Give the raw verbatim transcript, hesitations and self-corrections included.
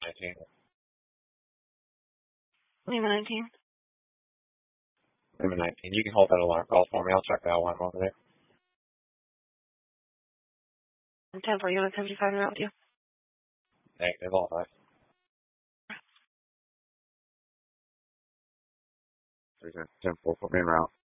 nineteen. Lima nineteen. Lima nineteen. You can hold that alarm call for me. I'll check that alarm over there. ten for unit seventy-five around with you. Negative, all right. ten four, put me in route.